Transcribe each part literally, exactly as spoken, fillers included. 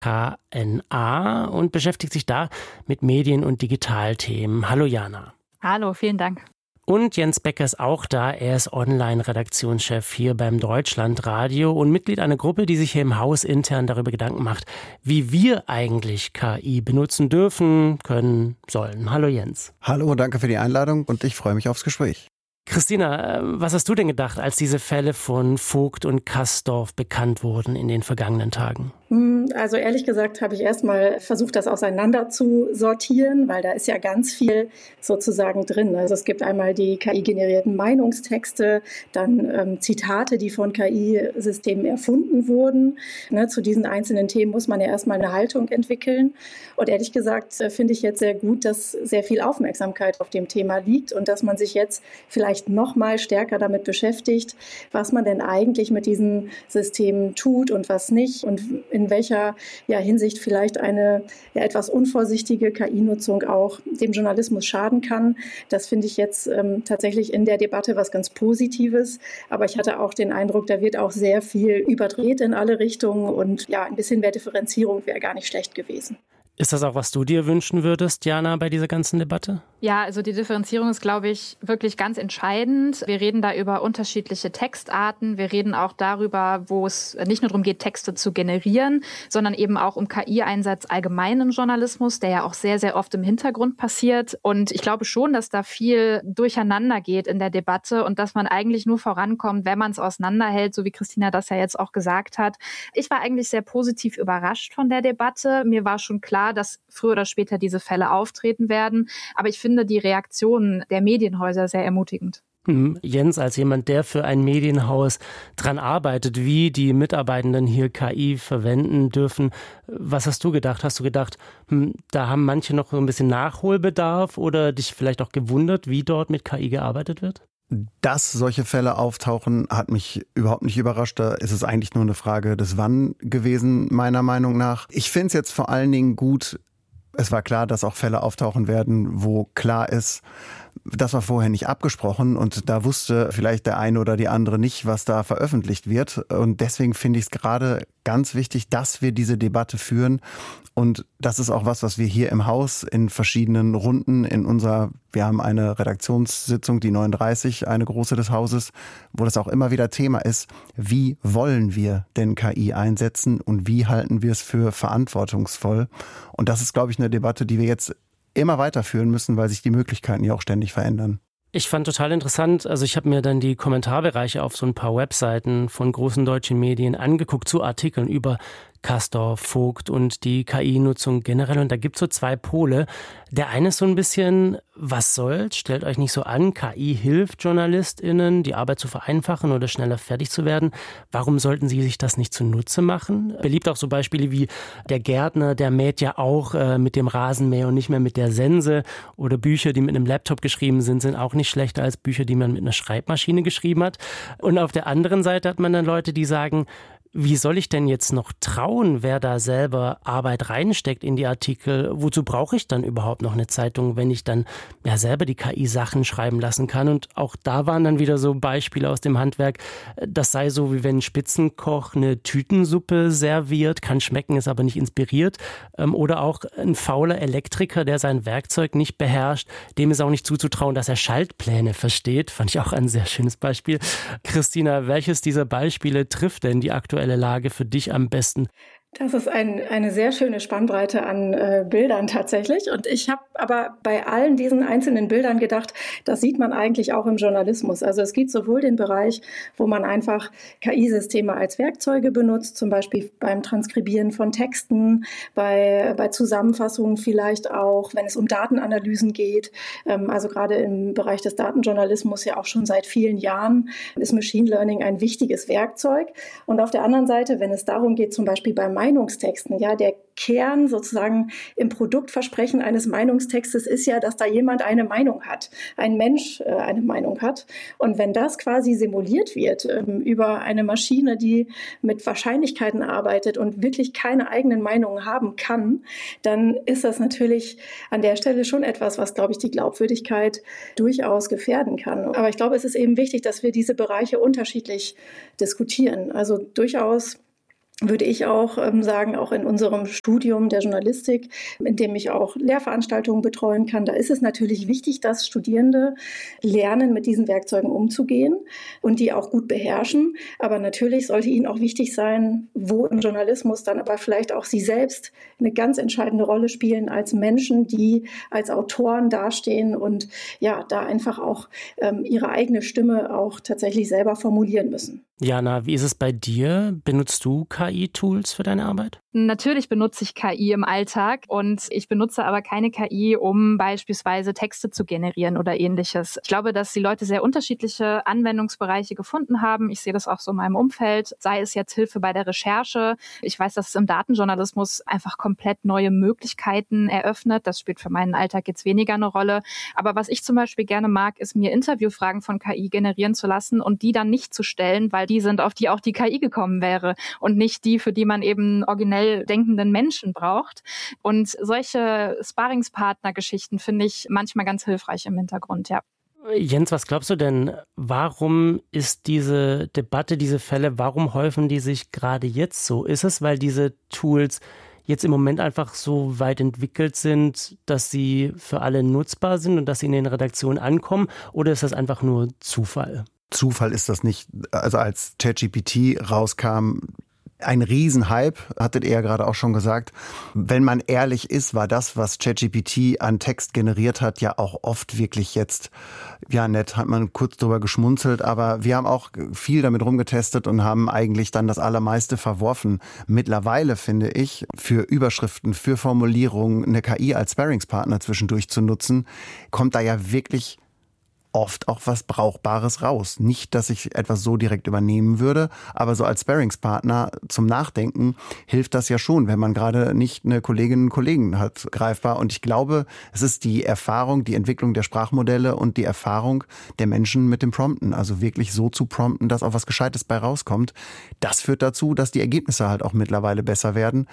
K N A und beschäftigt sich da mit Medien- und Digitalthemen. Hallo Jana. Hallo, vielen Dank. Und Jens Becker ist auch da. Er ist Online-Redaktionschef hier beim Deutschlandradio und Mitglied einer Gruppe, die sich hier im Haus intern darüber Gedanken macht, wie wir eigentlich K I benutzen dürfen, können, sollen. Hallo Jens. Hallo, danke für die Einladung und ich freue mich aufs Gespräch. Christina, was hast du denn gedacht, als diese Fälle von Vogt und Kastorf bekannt wurden in den vergangenen Tagen? Also ehrlich gesagt habe ich erstmal versucht, das auseinander zu sortieren, weil da ist ja ganz viel sozusagen drin. Also es gibt einmal die K I-generierten Meinungstexte, dann ähm, Zitate, die von K I-Systemen erfunden wurden. Ne, zu diesen einzelnen Themen muss man ja erstmal eine Haltung entwickeln. Und ehrlich gesagt äh, finde ich jetzt sehr gut, dass sehr viel Aufmerksamkeit auf dem Thema liegt und dass man sich jetzt vielleicht noch mal stärker damit beschäftigt, was man denn eigentlich mit diesen Systemen tut und was nicht und in welcher ja, Hinsicht vielleicht eine ja, etwas unvorsichtige K I-Nutzung auch dem Journalismus schaden kann. Das finde ich jetzt ähm, tatsächlich in der Debatte was ganz Positives. Aber ich hatte auch den Eindruck, da wird auch sehr viel überdreht in alle Richtungen und ja, ein bisschen mehr Differenzierung wäre gar nicht schlecht gewesen. Ist das auch, was du dir wünschen würdest, Jana, bei dieser ganzen Debatte? Ja, also die Differenzierung ist, glaube ich, wirklich ganz entscheidend. Wir reden da über unterschiedliche Textarten. Wir reden auch darüber, wo es nicht nur darum geht, Texte zu generieren, sondern eben auch um K I-Einsatz allgemein im Journalismus, der ja auch sehr, sehr oft im Hintergrund passiert. Und ich glaube schon, dass da viel durcheinander geht in der Debatte und dass man eigentlich nur vorankommt, wenn man es auseinanderhält, so wie Christina das ja jetzt auch gesagt hat. Ich war eigentlich sehr positiv überrascht von der Debatte. Mir war schon klar, dass früher oder später diese Fälle auftreten werden. Aber ich finde die Reaktionen der Medienhäuser sehr ermutigend. Jens, als jemand, der für ein Medienhaus dran arbeitet, wie die Mitarbeitenden hier K I verwenden dürfen, was hast du gedacht? Hast du gedacht, hm, da haben manche noch so ein bisschen Nachholbedarf oder dich vielleicht auch gewundert, wie dort mit K I gearbeitet wird? Dass solche Fälle auftauchen, hat mich überhaupt nicht überrascht. Da ist es eigentlich nur eine Frage des Wann gewesen, meiner Meinung nach. Ich finde es jetzt vor allen Dingen gut, es war klar, dass auch Fälle auftauchen werden, wo klar ist, das war vorher nicht abgesprochen und da wusste vielleicht der eine oder die andere nicht, was da veröffentlicht wird. Und deswegen finde ich es gerade ganz wichtig, dass wir diese Debatte führen. Und das ist auch was, was wir hier im Haus in verschiedenen Runden in unserer, wir haben eine Redaktionssitzung, die neununddreißig, eine große des Hauses, wo das auch immer wieder Thema ist. Wie wollen wir denn K I einsetzen und wie halten wir es für verantwortungsvoll? Und das ist, glaube ich, eine Debatte, die wir jetzt immer weiterführen müssen, weil sich die Möglichkeiten ja auch ständig verändern. Ich fand total interessant, also ich habe mir dann die Kommentarbereiche auf so ein paar Webseiten von großen deutschen Medien angeguckt zu Artikeln über Kastorf, Vogt und die K I-Nutzung generell. Und da gibt es so zwei Pole. Der eine ist so ein bisschen, was soll's? Stellt euch nicht so an, K I hilft JournalistInnen, die Arbeit zu vereinfachen oder schneller fertig zu werden. Warum sollten sie sich das nicht zunutze machen? Beliebt auch so Beispiele wie der Gärtner, der mäht ja auch äh, mit dem Rasenmäher und nicht mehr mit der Sense. Oder Bücher, die mit einem Laptop geschrieben sind, sind auch nicht schlechter als Bücher, die man mit einer Schreibmaschine geschrieben hat. Und auf der anderen Seite hat man dann Leute, die sagen, wie soll ich denn jetzt noch trauen, wer da selber Arbeit reinsteckt in die Artikel? Wozu brauche ich dann überhaupt noch eine Zeitung, wenn ich dann ja selber die K I-Sachen schreiben lassen kann? Und auch da waren dann wieder so Beispiele aus dem Handwerk. Das sei so, wie wenn ein Spitzenkoch eine Tütensuppe serviert, kann schmecken, ist aber nicht inspiriert. Oder auch ein fauler Elektriker, der sein Werkzeug nicht beherrscht, dem ist auch nicht zuzutrauen, dass er Schaltpläne versteht. Fand ich auch ein sehr schönes Beispiel. Christina, welches dieser Beispiele trifft denn die aktuelle Lage für dich am besten? Das ist ein, eine sehr schöne Spannbreite an äh, Bildern tatsächlich. Und ich habe aber bei allen diesen einzelnen Bildern gedacht, das sieht man eigentlich auch im Journalismus. Also es gibt sowohl den Bereich, wo man einfach K I-Systeme als Werkzeuge benutzt, zum Beispiel beim Transkribieren von Texten, bei, bei Zusammenfassungen vielleicht auch, wenn es um Datenanalysen geht. Ähm, also gerade im Bereich des Datenjournalismus ja auch schon seit vielen Jahren ist Machine Learning ein wichtiges Werkzeug. Und auf der anderen Seite, wenn es darum geht, zum Beispiel beim Meinungstexten, ja, der Kern sozusagen im Produktversprechen eines Meinungstextes ist ja, dass da jemand eine Meinung hat, ein Mensch äh, eine Meinung hat. Und wenn das quasi simuliert wird ähm, über eine Maschine, die mit Wahrscheinlichkeiten arbeitet und wirklich keine eigenen Meinungen haben kann, dann ist das natürlich an der Stelle schon etwas, was, glaube ich, die Glaubwürdigkeit durchaus gefährden kann. Aber ich glaube, es ist eben wichtig, dass wir diese Bereiche unterschiedlich diskutieren. Also durchaus würde ich auch ähm, sagen, auch in unserem Studium der Journalistik, in dem ich auch Lehrveranstaltungen betreuen kann, da ist es natürlich wichtig, dass Studierende lernen, mit diesen Werkzeugen umzugehen und die auch gut beherrschen. Aber natürlich sollte ihnen auch wichtig sein, wo im Journalismus dann aber vielleicht auch sie selbst eine ganz entscheidende Rolle spielen als Menschen, die als Autoren dastehen und ja, da einfach auch ähm, ihre eigene Stimme auch tatsächlich selber formulieren müssen. Jana, wie ist es bei dir? Benutzt du K I-Tools für deine Arbeit? Natürlich benutze ich K I im Alltag und ich benutze aber keine K I, um beispielsweise Texte zu generieren oder ähnliches. Ich glaube, dass die Leute sehr unterschiedliche Anwendungsbereiche gefunden haben. Ich sehe das auch so in meinem Umfeld, sei es jetzt Hilfe bei der Recherche. Ich weiß, dass es im Datenjournalismus einfach komplett neue Möglichkeiten eröffnet. Das spielt für meinen Alltag jetzt weniger eine Rolle. Aber was ich zum Beispiel gerne mag, ist mir Interviewfragen von K I generieren zu lassen und die dann nicht zu stellen, weil die sind, auf die auch die K I gekommen wäre und nicht die, für die man eben originell denkenden Menschen braucht. Und solche Sparringspartner-Geschichten finde ich manchmal ganz hilfreich im Hintergrund, ja. Jens, was glaubst du denn, warum ist diese Debatte, diese Fälle, warum häufen die sich gerade jetzt so? Ist es, weil diese Tools jetzt im Moment einfach so weit entwickelt sind, dass sie für alle nutzbar sind und dass sie in den Redaktionen ankommen? Oder ist das einfach nur Zufall? Zufall ist das nicht. Also als ChatGPT rauskam, ein Riesenhype, hattet ihr ja gerade auch schon gesagt. Wenn man ehrlich ist, war das, was ChatGPT an Text generiert hat, ja auch oft wirklich jetzt, ja nett, hat man kurz drüber geschmunzelt, aber wir haben auch viel damit rumgetestet und haben eigentlich dann das Allermeiste verworfen. Mittlerweile finde ich, für Überschriften, für Formulierungen eine K I als Sparringspartner zwischendurch zu nutzen, kommt da ja wirklich oft auch was Brauchbares raus. Nicht, dass ich etwas so direkt übernehmen würde, aber so als Sparringspartner zum Nachdenken hilft das ja schon, wenn man gerade nicht eine Kollegin und Kollegen hat greifbar. Und ich glaube, es ist die Erfahrung, die Entwicklung der Sprachmodelle und die Erfahrung der Menschen mit dem Prompten. Also wirklich so zu prompten, dass auch was Gescheites bei rauskommt. Das führt dazu, dass die Ergebnisse halt auch mittlerweile besser werden.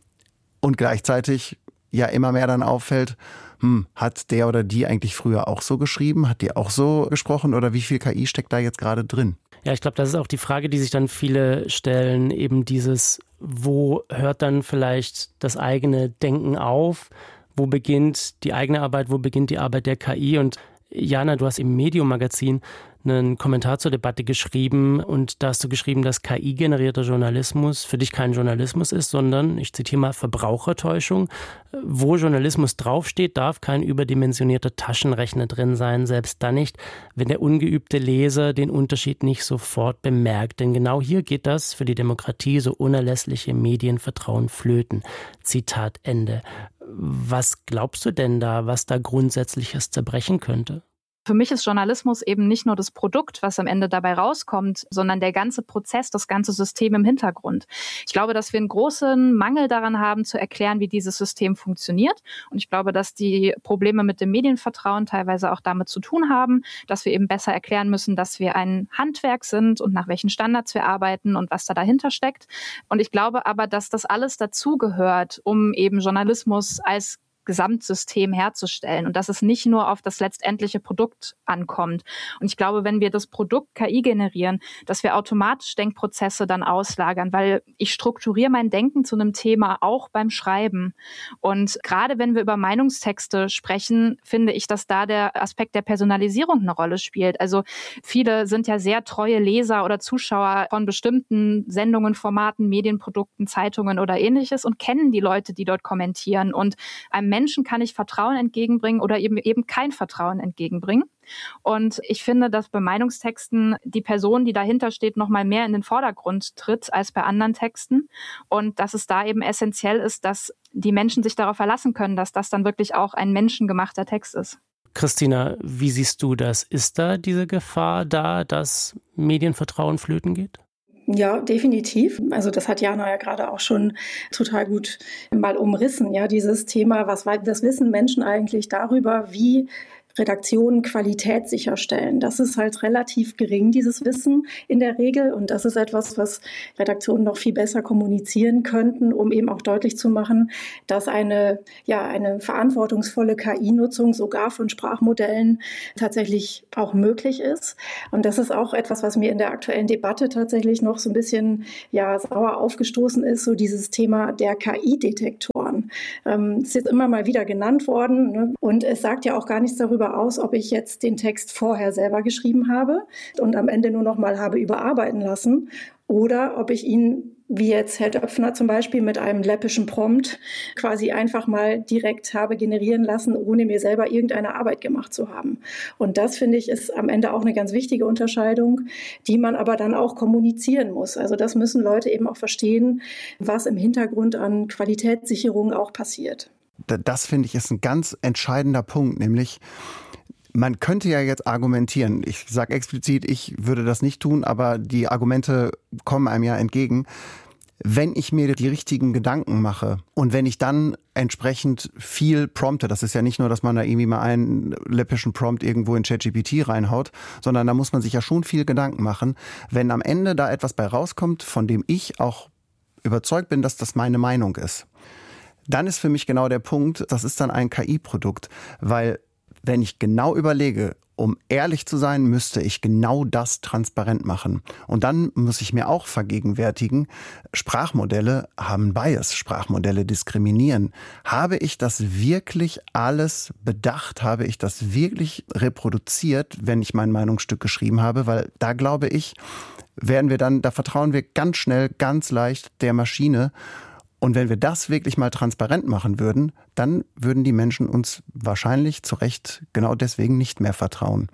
Und gleichzeitig ja immer mehr dann auffällt, hm, hat der oder die eigentlich früher auch so geschrieben? Hat die auch so gesprochen? Oder wie viel K I steckt da jetzt gerade drin? Ja, ich glaube, das ist auch die Frage, die sich dann viele stellen. Eben dieses, wo hört dann vielleicht das eigene Denken auf? Wo beginnt die eigene Arbeit? Wo beginnt die Arbeit der K I? Und Jana, du hast im Medium-Magazin einen Kommentar zur Debatte geschrieben und da hast du geschrieben, dass K I-generierter Journalismus für dich kein Journalismus ist, sondern, ich zitiere mal, Verbrauchertäuschung. Wo Journalismus draufsteht, darf kein überdimensionierter Taschenrechner drin sein, selbst dann nicht, wenn der ungeübte Leser den Unterschied nicht sofort bemerkt. Denn genau hier geht das für die Demokratie so unerlässliche Medienvertrauen flöten. Zitat Ende. Was glaubst du denn da, was da Grundsätzliches zerbrechen könnte? Für mich ist Journalismus eben nicht nur das Produkt, was am Ende dabei rauskommt, sondern der ganze Prozess, das ganze System im Hintergrund. Ich glaube, dass wir einen großen Mangel daran haben, zu erklären, wie dieses System funktioniert. Und ich glaube, dass die Probleme mit dem Medienvertrauen teilweise auch damit zu tun haben, dass wir eben besser erklären müssen, dass wir ein Handwerk sind und nach welchen Standards wir arbeiten und was da dahinter steckt. Und ich glaube aber, dass das alles dazugehört, um eben Journalismus als Gesamtsystem herzustellen und dass es nicht nur auf das letztendliche Produkt ankommt. Und ich glaube, wenn wir das Produkt K I generieren, dass wir automatisch Denkprozesse dann auslagern, weil ich strukturiere mein Denken zu einem Thema auch beim Schreiben. Und gerade wenn wir über Meinungstexte sprechen, finde ich, dass da der Aspekt der Personalisierung eine Rolle spielt. Also viele sind ja sehr treue Leser oder Zuschauer von bestimmten Sendungen, Formaten, Medienprodukten, Zeitungen oder ähnliches und kennen die Leute, die dort kommentieren. Und einem Menschen kann ich Vertrauen entgegenbringen oder eben eben kein Vertrauen entgegenbringen. Und ich finde, dass bei Meinungstexten die Person, die dahinter steht, noch mal mehr in den Vordergrund tritt als bei anderen Texten. Und dass es da eben essentiell ist, dass die Menschen sich darauf verlassen können, dass das dann wirklich auch ein menschengemachter Text ist. Christina, wie siehst du das? Ist da diese Gefahr da, dass Medienvertrauen flöten geht? Ja, definitiv. Also das hat Jana ja gerade auch schon total gut mal umrissen. Ja, dieses Thema, was, was wissen Menschen eigentlich darüber, wie Redaktionen Qualität sicherstellen. Das ist halt relativ gering, dieses Wissen in der Regel. Und das ist etwas, was Redaktionen noch viel besser kommunizieren könnten, um eben auch deutlich zu machen, dass eine, ja, eine verantwortungsvolle K I-Nutzung sogar von Sprachmodellen tatsächlich auch möglich ist. Und das ist auch etwas, was mir in der aktuellen Debatte tatsächlich noch so ein bisschen ja, sauer aufgestoßen ist, so dieses Thema der K I-Detektoren. Ähm, es ist jetzt immer mal wieder genannt worden, ne? Und es sagt ja auch gar nichts darüber aus, ob ich jetzt den Text vorher selber geschrieben habe und am Ende nur noch mal habe überarbeiten lassen oder ob ich ihn, wie jetzt Herr Döpfner zum Beispiel, mit einem läppischen Prompt quasi einfach mal direkt habe generieren lassen, ohne mir selber irgendeine Arbeit gemacht zu haben. Und das, finde ich, ist am Ende auch eine ganz wichtige Unterscheidung, die man aber dann auch kommunizieren muss. Also das müssen Leute eben auch verstehen, was im Hintergrund an Qualitätssicherung auch passiert. Das, finde ich, ist ein ganz entscheidender Punkt, nämlich man könnte ja jetzt argumentieren, ich sage explizit, ich würde das nicht tun, aber die Argumente kommen einem ja entgegen. Wenn ich mir die richtigen Gedanken mache und wenn ich dann entsprechend viel prompte, das ist ja nicht nur, dass man da irgendwie mal einen läppischen Prompt irgendwo in ChatGPT reinhaut, sondern da muss man sich ja schon viel Gedanken machen. Wenn am Ende da etwas bei rauskommt, von dem ich auch überzeugt bin, dass das meine Meinung ist, dann ist für mich genau der Punkt, das ist dann ein K I-Produkt, weil wenn ich genau überlege, um ehrlich zu sein, müsste ich genau das transparent machen. Und dann muss ich mir auch vergegenwärtigen, Sprachmodelle haben Bias, Sprachmodelle diskriminieren. Habe ich das wirklich alles bedacht? Habe ich das wirklich reproduziert, wenn ich mein Meinungsstück geschrieben habe? Weil da glaube ich, werden wir dann, da vertrauen wir ganz schnell, ganz leicht der Maschine. Und wenn wir das wirklich mal transparent machen würden, dann würden die Menschen uns wahrscheinlich zu Recht genau deswegen nicht mehr vertrauen.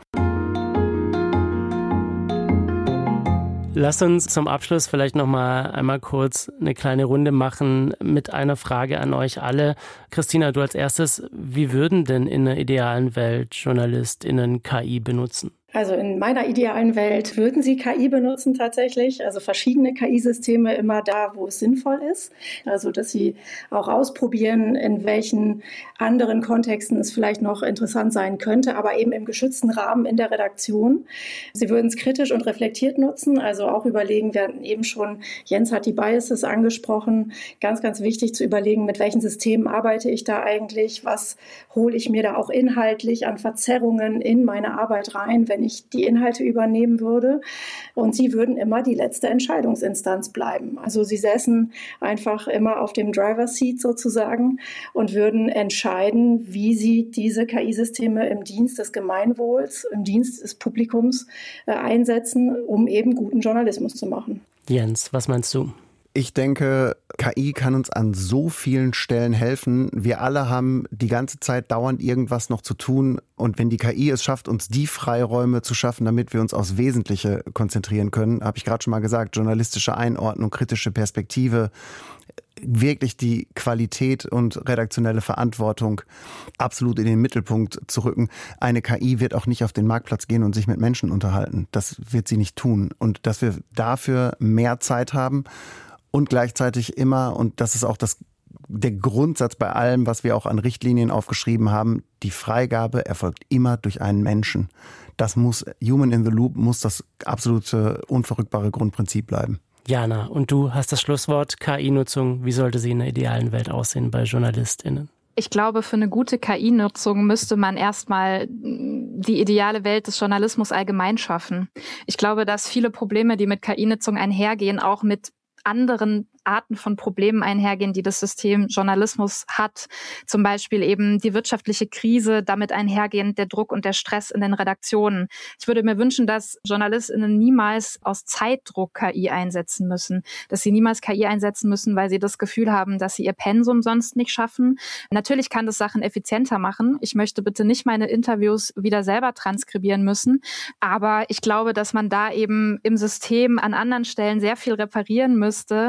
Lasst uns zum Abschluss vielleicht noch mal einmal kurz eine kleine Runde machen mit einer Frage an euch alle. Christina, du als erstes, wie würden denn in einer idealen Welt JournalistInnen K I benutzen? Also in meiner idealen Welt würden Sie K I benutzen tatsächlich, also verschiedene K I-Systeme immer da, wo es sinnvoll ist. Also dass Sie auch ausprobieren, in welchen anderen Kontexten es vielleicht noch interessant sein könnte, aber eben im geschützten Rahmen in der Redaktion. Sie würden es kritisch und reflektiert nutzen, also auch überlegen, wir hatten eben schon, Jens hat die Biases angesprochen, ganz, ganz wichtig zu überlegen, mit welchen Systemen arbeite ich da eigentlich, was hole ich mir da auch inhaltlich an Verzerrungen in meine Arbeit rein, wenn ich die Inhalte übernehmen würde. Und sie würden immer die letzte Entscheidungsinstanz bleiben. Also sie säßen einfach immer auf dem Driver's Seat sozusagen und würden entscheiden, wie sie diese K I-Systeme im Dienst des Gemeinwohls, im Dienst des Publikums äh, einsetzen, um eben guten Journalismus zu machen. Jens, was meinst du? Ich denke, K I kann uns an so vielen Stellen helfen. Wir alle haben die ganze Zeit dauernd irgendwas noch zu tun. Und wenn die K I es schafft, uns die Freiräume zu schaffen, damit wir uns aufs Wesentliche konzentrieren können, habe ich gerade schon mal gesagt, journalistische Einordnung, kritische Perspektive, wirklich die Qualität und redaktionelle Verantwortung absolut in den Mittelpunkt zu rücken. Eine K I wird auch nicht auf den Marktplatz gehen und sich mit Menschen unterhalten. Das wird sie nicht tun. Und dass wir dafür mehr Zeit haben und gleichzeitig immer, und das ist auch das, der Grundsatz bei allem, was wir auch an Richtlinien aufgeschrieben haben, die Freigabe erfolgt immer durch einen Menschen. Das muss, Human in the Loop, muss das absolute, unverrückbare Grundprinzip bleiben. Jana, und du hast das Schlusswort K I-Nutzung. Wie sollte sie in der idealen Welt aussehen bei JournalistInnen? Ich glaube, für eine gute K I-Nutzung müsste man erstmal die ideale Welt des Journalismus allgemein schaffen. Ich glaube, dass viele Probleme, die mit K I-Nutzung einhergehen, auch mit anderen Arten von Problemen einhergehen, die das System Journalismus hat. Zum Beispiel eben die wirtschaftliche Krise, damit einhergehend der Druck und der Stress in den Redaktionen. Ich würde mir wünschen, dass JournalistInnen niemals aus Zeitdruck K I einsetzen müssen, dass sie niemals K I einsetzen müssen, weil sie das Gefühl haben, dass sie ihr Pensum sonst nicht schaffen. Natürlich kann das Sachen effizienter machen. Ich möchte bitte nicht meine Interviews wieder selber transkribieren müssen, aber ich glaube, dass man da eben im System an anderen Stellen sehr viel reparieren müsste, damit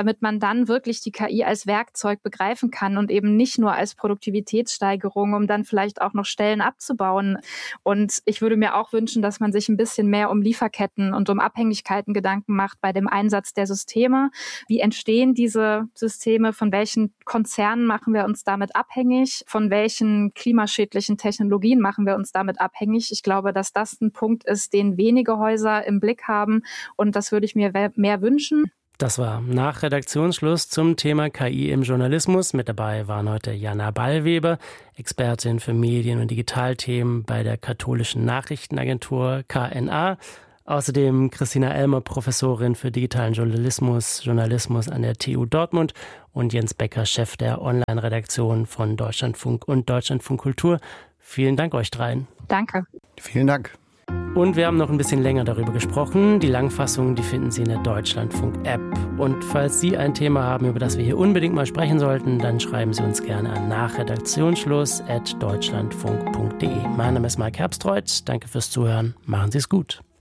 damit man dann wirklich die K I als Werkzeug begreifen kann und eben nicht nur als Produktivitätssteigerung, um dann vielleicht auch noch Stellen abzubauen. Und ich würde mir auch wünschen, dass man sich ein bisschen mehr um Lieferketten und um Abhängigkeiten Gedanken macht bei dem Einsatz der Systeme. Wie entstehen diese Systeme? Von welchen Konzernen machen wir uns damit abhängig? Von welchen klimaschädlichen Technologien machen wir uns damit abhängig? Ich glaube, dass das ein Punkt ist, den wenige Häuser im Blick haben. Und das würde ich mir mehr wünschen. Das war nach Redaktionsschluss zum Thema K I im Journalismus. Mit dabei waren heute Jana Ballweber, Expertin für Medien- und Digitalthemen bei der katholischen Nachrichtenagentur K N A. Außerdem Christina Elmer, Professorin für digitalen Journalismus, Journalismus an der T U Dortmund und Jens Becker, Chef der Online-Redaktion von Deutschlandfunk und Deutschlandfunk Kultur. Vielen Dank euch dreien. Danke. Vielen Dank. Und wir haben noch ein bisschen länger darüber gesprochen. Die Langfassung, die finden Sie in der Deutschlandfunk-App. Und falls Sie ein Thema haben, über das wir hier unbedingt mal sprechen sollten, dann schreiben Sie uns gerne an nachredaktionsschluss at deutschlandfunk punkt de. Mein Name ist Marc Herbstreuth. Danke fürs Zuhören. Machen Sie es gut.